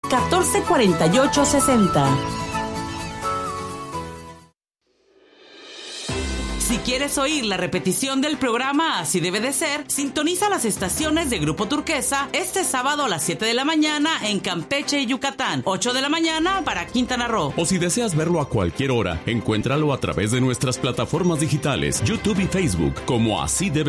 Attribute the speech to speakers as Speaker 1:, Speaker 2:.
Speaker 1: 1448-60. Si quieres oír la repetición del programa Así Debe de Ser, sintoniza las estaciones de Grupo Turquesa este sábado a las 7 de la mañana en Campeche y Yucatán, 8 de la mañana para Quintana Roo.
Speaker 2: O si deseas verlo a cualquier hora, encuéntralo a través de nuestras plataformas digitales, YouTube y Facebook, como Así Debe